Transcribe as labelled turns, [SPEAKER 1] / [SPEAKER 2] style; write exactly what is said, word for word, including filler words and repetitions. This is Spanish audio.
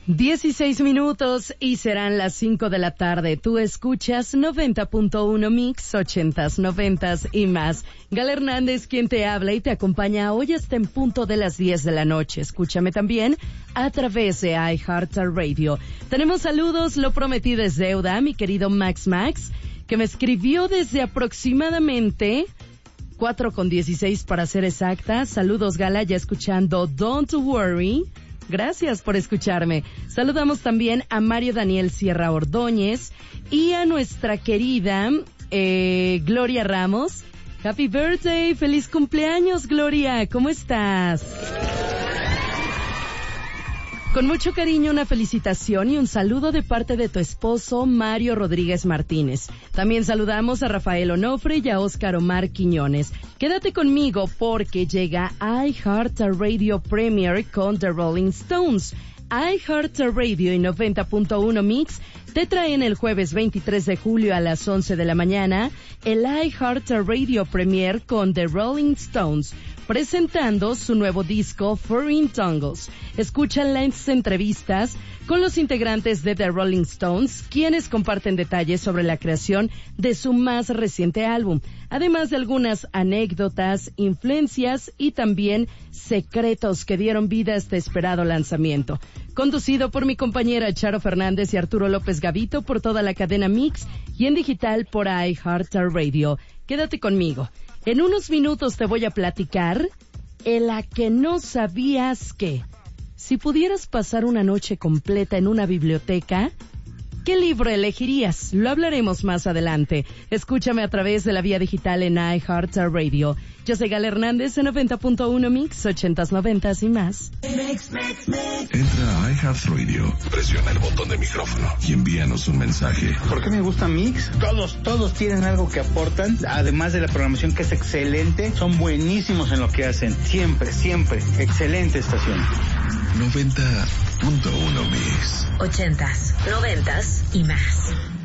[SPEAKER 1] dieciséis minutos y serán las cinco de la tarde. Tú escuchas noventa punto uno Mix, ochentas, noventas y más. Gal Hernández, quien te habla y te acompaña hoy hasta en punto de las diez de la noche. Escúchame también a través de iHeartRadio. Tenemos saludos, lo prometido es deuda, mi querido Max Max, que me escribió desde aproximadamente cuatro con dieciséis para ser exacta. Saludos, Gala, ya escuchando Don't Worry. Gracias por escucharme. Saludamos también a Mario Daniel Sierra Ordóñez y a nuestra querida eh, Gloria Ramos. Happy birthday, feliz cumpleaños, Gloria, ¿cómo estás? Con mucho cariño, una felicitación y un saludo de parte de tu esposo, Mario Rodríguez Martínez. También saludamos a Rafael Onofre y a Óscar Omar Quiñones. Quédate conmigo porque llega iHeartRadio Premier con The Rolling Stones. iHeartRadio y noventa punto uno Mix te traen el jueves veintitrés de julio a las once de la mañana el iHeartRadio Premier con The Rolling Stones, presentando su nuevo disco Foreign Tongues. Escuchan las entrevistas con los integrantes de The Rolling Stones, quienes comparten detalles sobre la creación de su más reciente álbum, además de algunas anécdotas, influencias y también secretos que dieron vida a este esperado lanzamiento. Conducido por mi compañera Charo Fernández y Arturo López Gavito por toda la cadena Mix y en digital por iHeartRadio. Quédate conmigo. En unos minutos te voy a platicar en la que no sabías que, si pudieras pasar una noche completa en una biblioteca, ¿qué libro elegirías? Lo hablaremos más adelante. Escúchame a través de la vía digital en iHeartRadio. Yo soy Gal Hernández en noventa punto uno Mix, ochentas, noventas y más.
[SPEAKER 2] Mix, mix, mix. Entra a iHeartRadio, presiona el botón de micrófono y envíanos un mensaje.
[SPEAKER 3] ¿Por qué me gusta Mix? Todos, todos tienen algo que aportan, además de la programación que es excelente. Son buenísimos en lo que hacen. Siempre, siempre. Excelente estación.
[SPEAKER 2] noventa punto uno Mix.
[SPEAKER 4] Ochentas, noventas y más.